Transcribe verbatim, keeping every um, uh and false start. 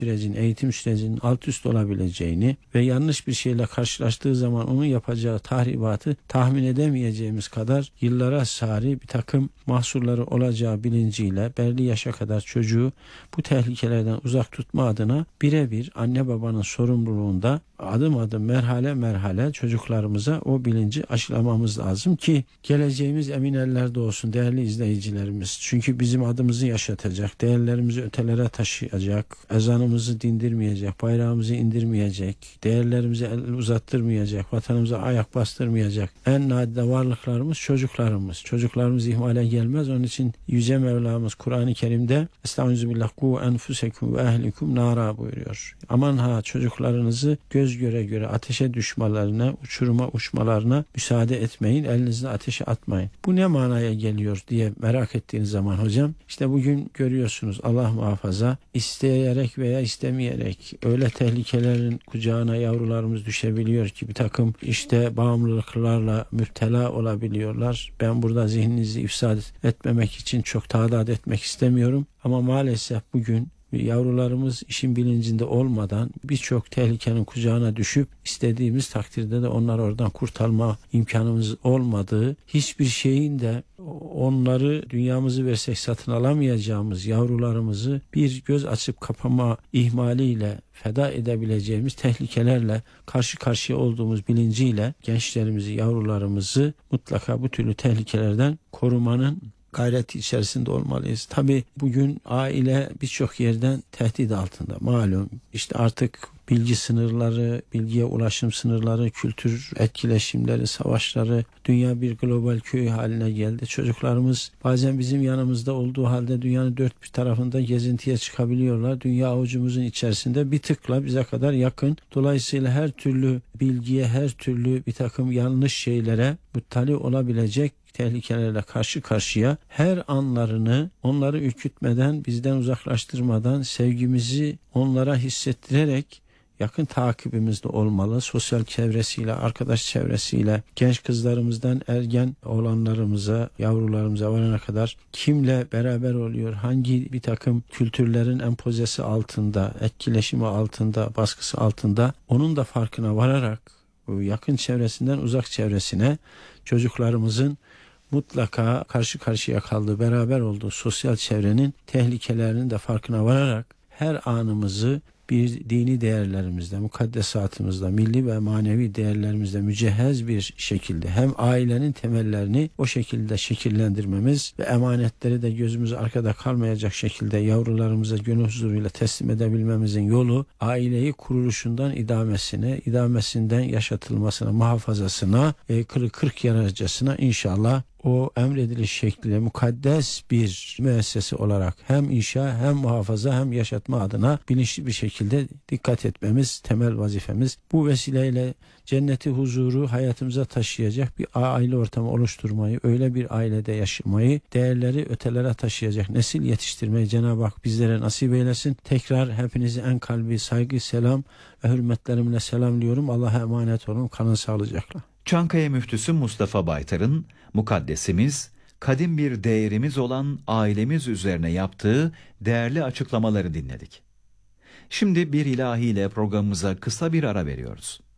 sürecin, eğitim sürecinin alt üst olabileceğini ve yanlış bir şeyle karşılaştığı zaman onun yapacağı tahribatı tahmin edemeyeceğimiz kadar yıllara sari bir takım mahsurları olacağı bilinciyle belli yaşa kadar çocuğu bu tehlikelerden uzak tutma adına birebir anne babanın sorumluluğunda adım adım, merhale merhale çocuklarımıza o bilinci aşılamamız lazım ki geleceğimiz emin ellerde olsun değerli izleyicilerimiz. Çünkü bizim adımızı yaşatacak, değerlerimizi ötelere taşıyacak, ezanımızı dindirmeyecek, bayrağımızı indirmeyecek, değerlerimizi el uzattırmayacak, vatanımıza ayak bastırmayacak en nadide varlıklarımız çocuklarımız. Çocuklarımız ihmale gelmez. Onun için Yüce Mevlamız Kur'an-ı Kerim'de Estağfirullah ku enfusekum ve ehlikum nara buyuruyor. Aman ha çocuklarınızı göz göre göre ateşe düşmelerine, uçuruma uçmalarına müsaade etmeyin. Elinizle ateşe atmayın. Bu ne manaya geliyor diye merak ettiğiniz zaman hocam, işte bugün görüyorsunuz Allah muhafaza isteyerek veya istemeyerek öyle tehlikelerin kucağına yavrularımız düşebiliyor ki bir takım işte bağımlılıklarla müptela olabiliyorlar. Ben burada zihninizi ifsad etmemek için çok tadat etmek istemiyorum ama maalesef bugün yavrularımız işin bilincinde olmadan birçok tehlikenin kucağına düşüp istediğimiz takdirde de onları oradan kurtarma imkanımız olmadığı, hiçbir şeyin de onları dünyamızı versek satın alamayacağımız yavrularımızı bir göz açıp kapama ihmaliyle feda edebileceğimiz tehlikelerle karşı karşıya olduğumuz bilinciyle gençlerimizi, yavrularımızı mutlaka bu türlü tehlikelerden korumanın gayreti içerisinde olmalıyız. Tabii bugün aile birçok yerden tehdit altında. Malum işte artık bilgi sınırları, bilgiye ulaşım sınırları, kültür etkileşimleri, savaşları, dünya bir global köy haline geldi. Çocuklarımız bazen bizim yanımızda olduğu halde dünyanın dört bir tarafında gezintiye çıkabiliyorlar. Dünya avucumuzun içerisinde bir tıkla bize kadar yakın. Dolayısıyla her türlü bilgiye, her türlü bir takım yanlış şeylere muttali olabilecek tehlikelerle karşı karşıya, her anlarını onları ürkütmeden, bizden uzaklaştırmadan sevgimizi onlara hissettirerek yakın takibimizde olmalı. Sosyal çevresiyle, arkadaş çevresiyle, genç kızlarımızdan ergen oğlanlarımıza, yavrularımıza varana kadar kimle beraber oluyor, hangi bir takım kültürlerin empozesi altında, etkileşimi altında, baskısı altında, onun da farkına vararak yakın çevresinden uzak çevresine çocuklarımızın mutlaka karşı karşıya kaldığı, beraber olduğu sosyal çevrenin tehlikelerinin de farkına vararak her anımızı bir dini değerlerimizle, mukaddesatımızla, milli ve manevi değerlerimizle mücehhez bir şekilde hem ailenin temellerini o şekilde şekillendirmemiz ve emanetleri de gözümüz arkada kalmayacak şekilde yavrularımıza gönül huzuruyla teslim edebilmemizin yolu aileyi kuruluşundan idamesine, idamesinden yaşatılmasına, muhafazasına, kırk kırk yararcasına inşallah o emrediliş şekliyle mukaddes bir müessese olarak hem inşa hem muhafaza hem yaşatma adına bilinçli bir şekilde dikkat etmemiz temel vazifemiz. Bu vesileyle cenneti huzuru hayatımıza taşıyacak bir aile ortamı oluşturmayı, öyle bir ailede yaşamayı, değerleri ötelere taşıyacak nesil yetiştirmeyi Cenab-ı Hak bizlere nasip eylesin. Tekrar hepinizi en kalbi saygı, selam ve hürmetlerimle selamlıyorum. Allah'a emanet olun. Kalın sağlıcakla. Çankaya Müftüsü Mustafa Baytar'ın mukaddesimiz, kadim bir değerimiz olan ailemiz üzerine yaptığı değerli açıklamaları dinledik. Şimdi bir ilahiyle programımıza kısa bir ara veriyoruz.